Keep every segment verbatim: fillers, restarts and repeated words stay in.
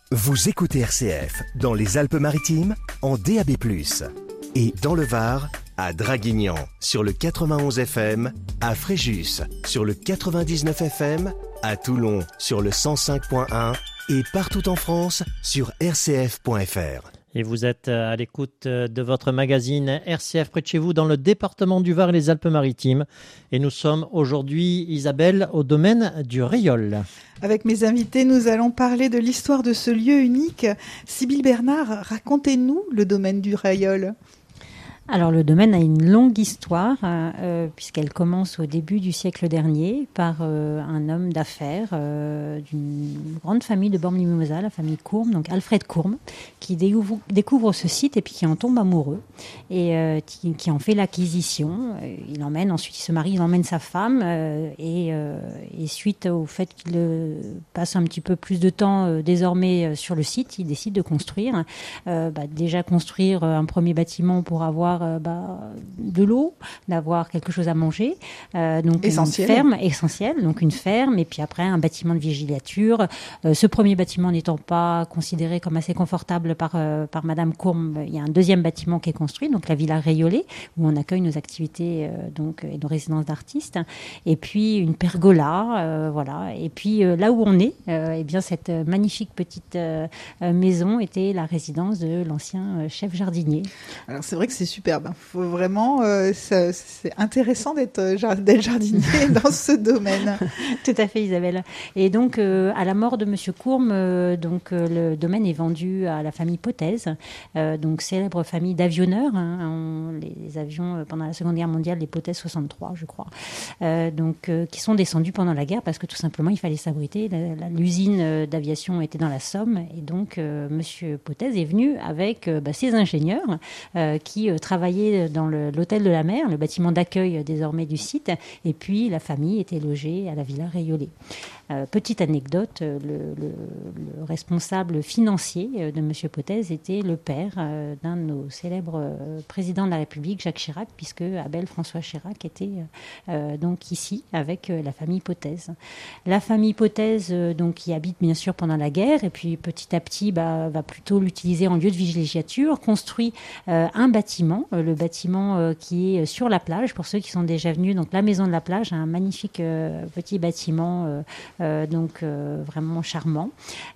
Vous écoutez R C F dans les Alpes-Maritimes en D A B plus, et dans le Var à Draguignan sur le quatre-vingt-onze F M, à Fréjus sur le quatre-vingt-dix-neuf F M, à Toulon sur le cent cinq virgule un et partout en France sur r c f point f r. Et vous êtes à l'écoute de votre magazine R C F près de chez vous dans le département du Var et les Alpes-Maritimes. Et nous sommes aujourd'hui, Isabelle, au domaine du Rayol. Avec mes invités, nous allons parler de l'histoire de ce lieu unique. Sybille Bernard, racontez-nous le domaine du Rayol. Alors le domaine a une longue histoire euh, puisqu'elle commence au début du siècle dernier par euh, un homme d'affaires euh, d'une grande famille de Bormes-Mimosas, la famille Courme, donc Alfred Courme, qui découvre, découvre ce site et puis qui en tombe amoureux et euh, qui, qui en fait l'acquisition. Il emmène ensuite, il se marie, il emmène sa femme euh, et, euh, et suite au fait qu'il euh, passe un petit peu plus de temps euh, désormais euh, sur le site, il décide de construire, euh, bah, déjà construire un premier bâtiment pour avoir Euh, bah, de l'eau, d'avoir quelque chose à manger, euh, donc essentiel. Une ferme essentielle, donc une ferme, et puis après un bâtiment de villégiature. Euh, ce premier bâtiment n'étant pas considéré comme assez confortable par euh, par Madame Courme, il y a un deuxième bâtiment qui est construit, donc la Villa Rayolais, où on accueille nos activités euh, donc et nos résidences d'artistes, et puis une pergola, euh, voilà. Et puis euh, là où on est, euh, eh bien cette magnifique petite euh, maison était la résidence de l'ancien euh, chef jardinier. Alors c'est vrai que c'est super. Ben, faut vraiment, euh, ça, c'est intéressant d'être, d'être jardinier dans ce domaine. Tout à fait, Isabelle. Et donc, euh, à la mort de Monsieur Courme, euh, donc euh, le domaine est vendu à la famille Potez, euh, donc célèbre famille d'avionneurs. Hein, on, les, les avions euh, pendant la Seconde Guerre mondiale, les Potez soixante-trois, je crois, euh, donc euh, qui sont descendus pendant la guerre parce que tout simplement il fallait s'abriter. La, la, l'usine d'aviation était dans la Somme, et donc euh, Monsieur Potez est venu avec euh, bah, ses ingénieurs euh, qui euh, travaillaient dans le, l'hôtel de la mer, le bâtiment d'accueil désormais du site, et puis la famille était logée à la Villa Rayolais. Euh, petite anecdote, le, le, le responsable financier de M. Potez était le père euh, d'un de nos célèbres euh, présidents de la République, Jacques Chirac, puisque Abel François Chirac était euh, donc ici avec euh, la famille Potez. La famille Potez, euh, donc, qui habite bien sûr pendant la guerre, et puis petit à petit bah, va plutôt l'utiliser en lieu de villégiature, construit euh, un bâtiment, euh, le bâtiment euh, qui est sur la plage, pour ceux qui sont déjà venus, donc la maison de la plage, un magnifique euh, petit bâtiment euh, Euh, donc euh, vraiment charmant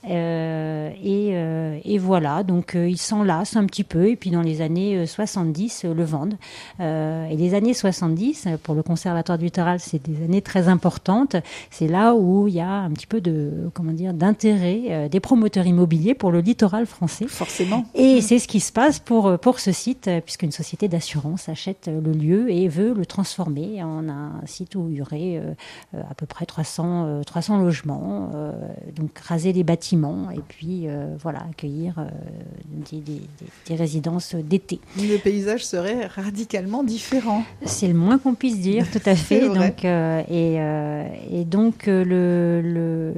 euh, et, euh, et voilà, donc euh, ils s'enlacent un petit peu et puis dans les années euh, soixante-dix euh, le vendent euh, et les années soixante-dix pour le Conservatoire du littoral, c'est des années très importantes. C'est là où il y a un petit peu de, comment dire, d'intérêt euh, des promoteurs immobiliers pour le littoral français, forcément, et mmh. c'est ce qui se passe pour, pour ce site, puisqu'une société d'assurance achète le lieu et veut le transformer en un site où il y aurait euh, à peu près trois cents, euh, trois cents logements, euh, donc raser les bâtiments et puis euh, voilà, accueillir euh, des, des, des résidences d'été. Le paysage serait radicalement différent. C'est le moins qu'on puisse dire, tout à fait. Donc, euh, et, euh, et donc euh, le, le,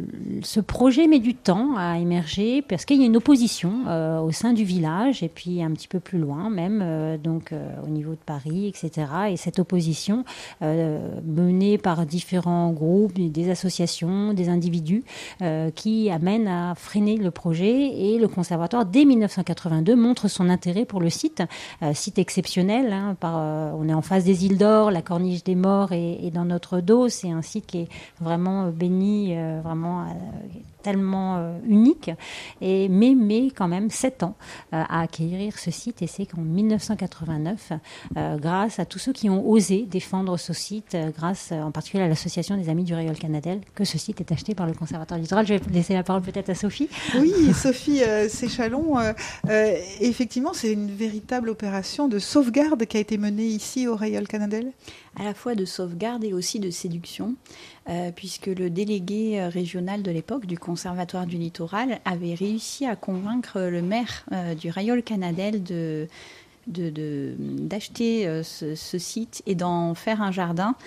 ce projet met du temps à émerger parce qu'il y a une opposition euh, au sein du village et puis un petit peu plus loin même, euh, donc euh, au niveau de Paris, et cetera. Et cette opposition euh, menée par différents groupes, des associations, des individus euh, qui amènent à freiner le projet, et le conservatoire dès dix-neuf cent quatre-vingt-deux montre son intérêt pour le site, euh, site exceptionnel, hein, par, euh, on est en face des îles d'Or, la corniche des Morts est, est dans notre dos, c'est un site qui est vraiment béni, euh, vraiment euh, tellement euh, unique, et, mais, mais quand même sept ans euh, à acquérir ce site, et c'est qu'en dix-neuf cent quatre-vingt-neuf, euh, grâce à tous ceux qui ont osé défendre ce site, euh, grâce euh, en particulier à l'association des Amis du Rayol Canadel, que ce site est acheté par le Conservatoire du littoral. Je vais laisser la parole peut-être à Sophie. Oui, Sophie euh, Séchalon, euh, euh, effectivement c'est une véritable opération de sauvegarde qui a été menée ici au Rayol Canadel. À la fois de sauvegarde et aussi de séduction, euh, puisque le délégué régional de l'époque du Conservatoire du littoral avait réussi à convaincre le maire euh, du Rayol Canadel de, de, de, d'acheter euh, ce, ce site et d'en faire un jardin,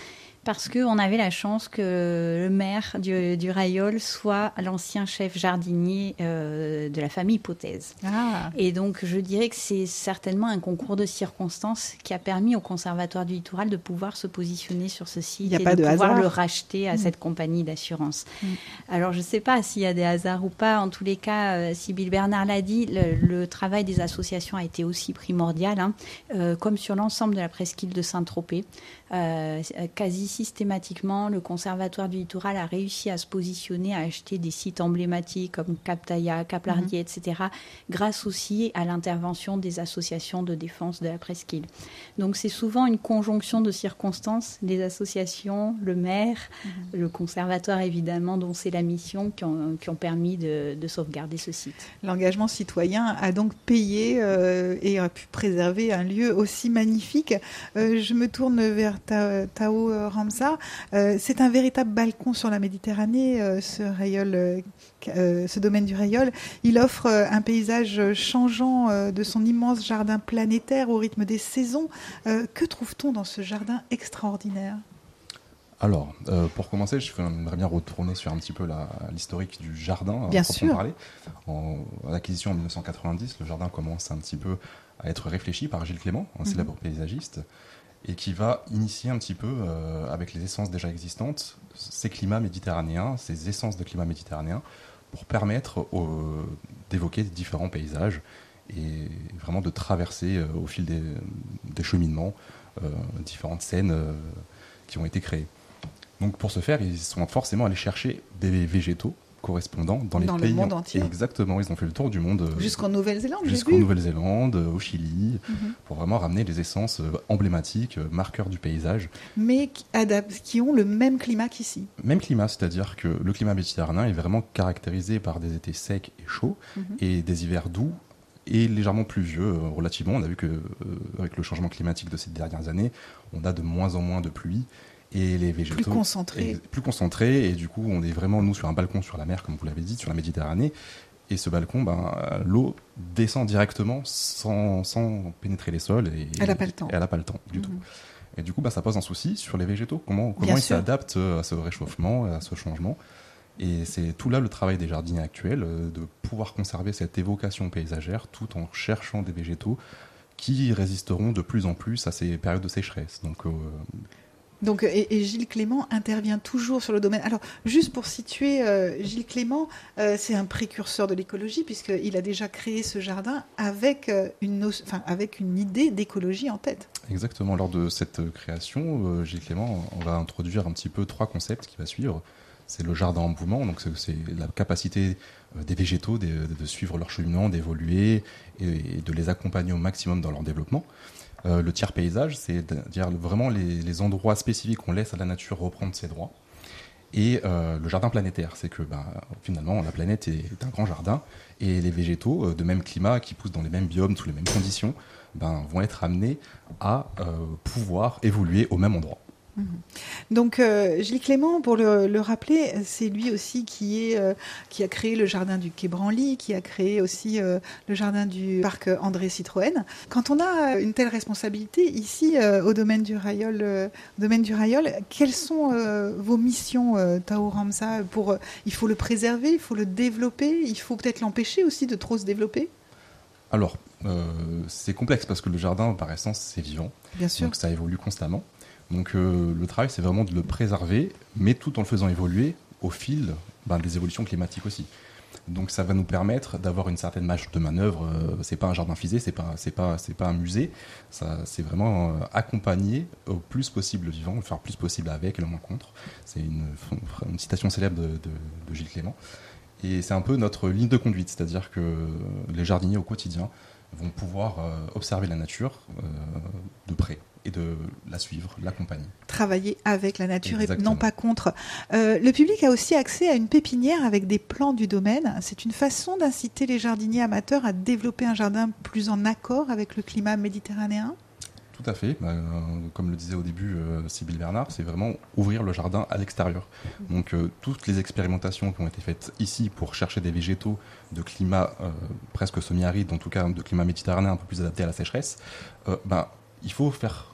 Parce qu'on avait la chance que le maire du, du Rayol soit l'ancien chef jardinier euh, de la famille Potez. Ah. Et donc, je dirais que c'est certainement un concours de circonstances qui a permis au Conservatoire du Littoral de pouvoir se positionner sur ce site et de, de pouvoir hasard. le racheter à mmh. cette compagnie d'assurance. Mmh. Alors, je ne sais pas s'il y a des hasards ou pas. En tous les cas, euh, Sybille Bernard l'a dit, le, le travail des associations a été aussi primordial, hein, euh, comme sur l'ensemble de la presqu'île de Saint-Tropez. Euh, quasi systématiquement, le Conservatoire du Littoral a réussi à se positionner, à acheter des sites emblématiques comme Cap Taillat, Cap Lardier, mmh. et cetera, grâce aussi à l'intervention des associations de défense de la presqu'île. Donc c'est souvent une conjonction de circonstances, les associations, le maire, mmh. le Conservatoire évidemment, dont c'est la mission, qui ont, qui ont permis de, de sauvegarder ce site. L'engagement citoyen a donc payé euh, et a pu préserver un lieu aussi magnifique. Euh, je me tourne vers Tao Ramsa, euh, c'est un véritable balcon sur la Méditerranée, euh, ce Rayol, euh, euh, ce domaine du Rayol. Il offre euh, un paysage changeant euh, de son immense jardin planétaire au rythme des saisons. Euh, que trouve-t-on dans ce jardin extraordinaire ? Alors, euh, pour commencer, je voudrais bien retourner sur un petit peu la, l'historique du jardin. Bien sûr. Parler. En, en acquisition en dix-neuf cent quatre-vingt-dix, le jardin commence un petit peu à être réfléchi par Gilles Clément, un mm-hmm. célèbre paysagiste, et qui va initier un petit peu, euh, avec les essences déjà existantes, ces climats méditerranéens, ces essences de climat méditerranéen, pour permettre au, d'évoquer différents paysages et vraiment de traverser euh, au fil des, des cheminements euh, différentes scènes euh, qui ont été créées. Donc pour ce faire, ils sont forcément allés chercher des végétaux correspondants dans les dans pays le monde entier. Exactement, ils ont fait le tour du monde. Jusqu'en Nouvelle-Zélande, Jusqu'en j'ai vu. Nouvelle-Zélande, au Chili, mm-hmm. pour vraiment ramener les essences emblématiques, marqueurs du paysage. Mais qui, adap- qui ont le même climat qu'ici. Même climat, c'est-à-dire que le climat méditerranéen est vraiment caractérisé par des étés secs et chauds, mm-hmm. et des hivers doux et légèrement pluvieux, euh, relativement. On a vu qu'avec euh, le changement climatique de ces dernières années, on a de moins en moins de pluie. Et les végétaux plus concentrés. plus concentrés, et du coup on est vraiment nous sur un balcon sur la mer, comme vous l'avez dit, sur la Méditerranée, et ce balcon, ben, l'eau descend directement sans, sans pénétrer les sols, et elle n'a pas le temps. Et elle n'a pas le temps du mmh. tout. Et du coup, ben, ça pose un souci sur les végétaux, comment, comment ils sûr. s'adaptent à ce réchauffement, à ce changement. Et c'est tout là le travail des jardiniers actuels, de pouvoir conserver cette évocation paysagère tout en cherchant des végétaux qui résisteront de plus en plus à ces périodes de sécheresse. Donc euh, Donc, et, et Gilles Clément intervient toujours sur le domaine. Alors, juste pour situer, euh, Gilles Clément, euh, c'est un précurseur de l'écologie, puisqu'il a déjà créé ce jardin avec, euh, une, no- enfin, avec une idée d'écologie en tête. Exactement. Lors de cette création, euh, Gilles Clément, on va introduire un petit peu trois concepts qui va suivre. C'est le jardin en mouvement, donc c'est, c'est la capacité euh, des végétaux de, de, de suivre leur cheminement, d'évoluer et, et de les accompagner au maximum dans leur développement. Euh, le tiers paysage, c'est-à-dire vraiment les, les endroits spécifiques qu'on laisse à la nature reprendre ses droits. Et euh, le jardin planétaire, c'est que ben, finalement la planète est, est un grand jardin et les végétaux euh, de même climat qui poussent dans les mêmes biomes, sous les mêmes conditions, ben, vont être amenés à euh, pouvoir évoluer au même endroit. Donc euh, Gilles Clément, pour le, le rappeler, c'est lui aussi qui, est, euh, qui a créé le jardin du Quai Branly, qui a créé aussi euh, le jardin du parc André Citroën. Quand on a une telle responsabilité ici euh, au domaine du Rayol, euh, domaine du Rayol, quelles sont euh, vos missions, euh, Tao Ramsa, pour, euh, il faut le préserver, il faut le développer, il faut peut-être l'empêcher aussi de trop se développer? Alors, euh, c'est complexe parce que le jardin, par essence, c'est vivant. Bien sûr. Donc ça évolue constamment. Donc euh, le travail, c'est vraiment de le préserver, mais tout en le faisant évoluer au fil ben, des évolutions climatiques aussi. Donc ça va nous permettre d'avoir une certaine marge de manœuvre. Euh, c'est pas un jardin fusée, c'est pas, c'est pas, c'est pas un musée. Ça, c'est vraiment euh, accompagner au plus possible le vivant, le faire le plus possible avec et le moins contre. C'est une, une citation célèbre de, de, de Gilles Clément. Et c'est un peu notre ligne de conduite, c'est-à-dire que les jardiniers au quotidien vont pouvoir euh, observer la nature euh, de près et de la suivre, l'accompagner. Travailler avec la nature. Exactement. Et non pas contre. Euh, le public a aussi accès à une pépinière avec des plants du domaine. C'est une façon d'inciter les jardiniers amateurs à développer un jardin plus en accord avec le climat méditerranéen. Tout à fait. Bah, euh, comme le disait au début euh, Sybille Bernard, c'est vraiment ouvrir le jardin à l'extérieur. Donc euh, toutes les expérimentations qui ont été faites ici pour chercher des végétaux de climat euh, presque semi-aride, en tout cas de climat méditerranéen un peu plus adapté à la sécheresse, euh, bah, il faut faire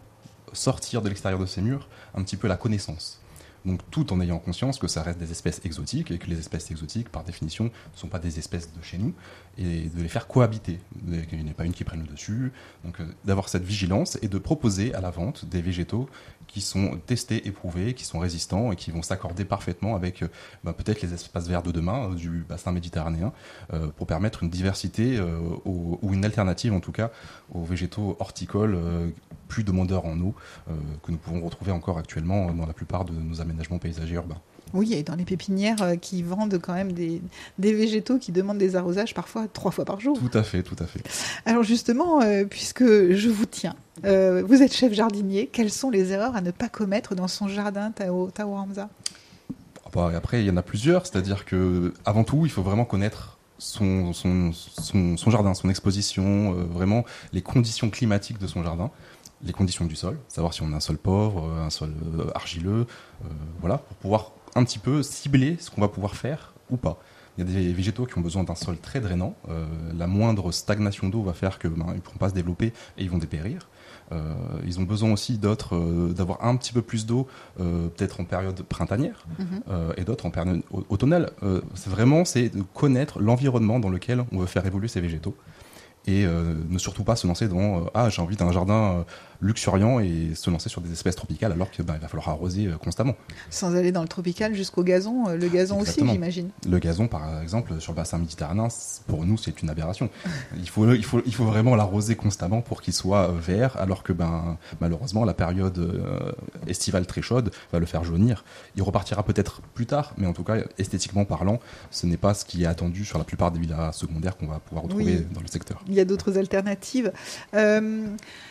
sortir de l'extérieur de ces murs un petit peu la connaissance. Donc tout en ayant conscience que ça reste des espèces exotiques et que les espèces exotiques, par définition, ne sont pas des espèces de chez nous, et de les faire cohabiter, qu'il n'y ait pas une qui prenne le dessus. Donc euh, d'avoir cette vigilance et de proposer à la vente des végétaux qui sont testés, éprouvés, qui sont résistants et qui vont s'accorder parfaitement avec euh, bah, peut-être les espaces verts de demain euh, du bassin méditerranéen euh, pour permettre une diversité euh, au, ou une alternative en tout cas aux végétaux horticoles euh, plus demandeurs en eau euh, que nous pouvons retrouver encore actuellement dans la plupart de nos aménagements paysagers urbains. Oui, et dans les pépinières euh, qui vendent quand même des, des végétaux qui demandent des arrosages parfois trois fois par jour. Tout à fait, tout à fait. Alors justement, euh, puisque je vous tiens, euh, vous êtes chef jardinier, quelles sont les erreurs à ne pas commettre dans son jardin, Tao, Tao Hamza ? Bah, après, il y en a plusieurs, c'est-à-dire que avant tout, il faut vraiment connaître son, son, son, son jardin, son exposition, euh, vraiment les conditions climatiques de son jardin. Les conditions du sol, savoir si on a un sol pauvre, un sol euh, argileux, euh, voilà, pour pouvoir un petit peu cibler ce qu'on va pouvoir faire ou pas. Il y a des végétaux qui ont besoin d'un sol très drainant. Euh, la moindre stagnation d'eau va faire qu'ils ben, ne pourront pas se développer et ils vont dépérir. Euh, ils ont besoin aussi d'autres, euh, d'avoir un petit peu plus d'eau, euh, peut-être en période printanière, mm-hmm. euh, et d'autres en période automnale. Euh, c'est vraiment c'est de connaître l'environnement dans lequel on veut faire évoluer ces végétaux. Et euh, ne surtout pas se lancer dans euh, ah j'ai envie d'un jardin euh, luxuriant et se lancer sur des espèces tropicales alors qu'il bah, va falloir arroser euh, constamment. Sans aller dans le tropical jusqu'au gazon, euh, le gazon Exactement. Aussi j'imagine. Le gazon par exemple sur le bassin méditerranéen, pour nous c'est une aberration. il, faut, il, faut, il faut vraiment l'arroser constamment pour qu'il soit vert alors que ben, malheureusement la période euh, estivale très chaude va le faire jaunir. Il repartira peut-être plus tard, mais en tout cas esthétiquement parlant ce n'est pas ce qui est attendu sur la plupart des villas secondaires qu'on va pouvoir retrouver oui. dans le secteur. Il y a d'autres alternatives. Euh,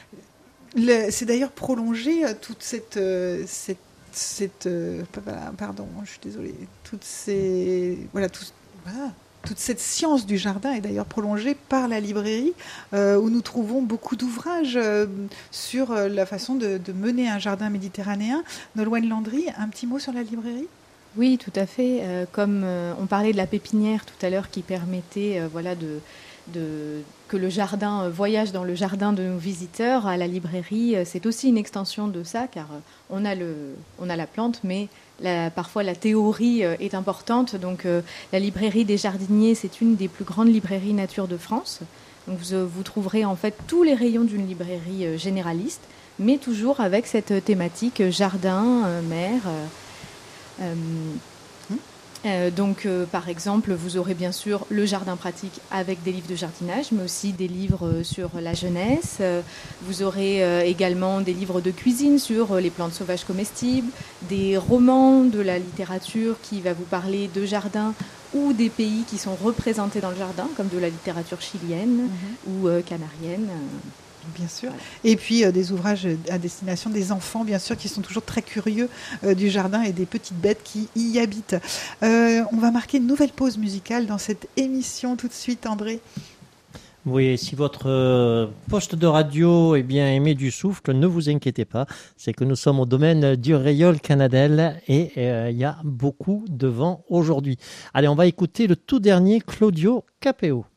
le, c'est d'ailleurs prolongé toute cette, euh, cette, cette euh, pardon, je suis désolée, toutes ces, voilà, tout, voilà, toute cette science du jardin est d'ailleurs prolongée par la librairie, euh, où nous trouvons beaucoup d'ouvrages euh, sur la façon de, de mener un jardin méditerranéen. Nolwenn Landry, un petit mot sur la librairie ? Oui, tout à fait. Euh, comme euh, on parlait de la pépinière tout à l'heure qui permettait, euh, voilà, de De, que le jardin voyage dans le jardin de nos visiteurs, à la librairie, c'est aussi une extension de ça, car on a, le, on a la plante, mais la, parfois la théorie est importante. Donc euh, la librairie des jardiniers, c'est une des plus grandes librairies nature de France. Donc vous, vous trouverez en fait tous les rayons d'une librairie généraliste, mais toujours avec cette thématique jardin, euh, mer. Euh, euh, Euh, donc, euh, par exemple, vous aurez bien sûr le jardin pratique avec des livres de jardinage, mais aussi des livres euh, sur la jeunesse. Euh, vous aurez euh, également des livres de cuisine sur euh, les plantes sauvages comestibles, des romans de la littérature qui va vous parler de jardin ou des pays qui sont représentés dans le jardin, comme de la littérature chilienne mm-hmm. ou euh, canarienne. Bien sûr. Voilà. Et puis euh, des ouvrages à destination des enfants, bien sûr, qui sont toujours très curieux euh, du jardin et des petites bêtes qui y habitent. Euh, on va marquer une nouvelle pause musicale dans cette émission tout de suite, André. Oui, si votre poste de radio est bien aimé du souffle, ne vous inquiétez pas. C'est que nous sommes au domaine du Rayol Canadel et il euh, y a beaucoup de vent aujourd'hui. Allez, on va écouter le tout dernier Claudio Capéo.